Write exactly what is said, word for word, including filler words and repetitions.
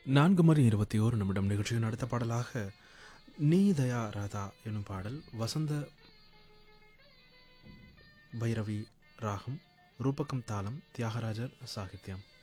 நான்கு மணி இருபத்தி ஓரு நிமிடம் நிகழ்ச்சியின் அடுத்த பாடலாக நீ தயா ராதா எனும் பாடல் வசந்த பைரவி ராகம் ரூபகம் தாளம் தியாகராஜர் சாகித்யம்.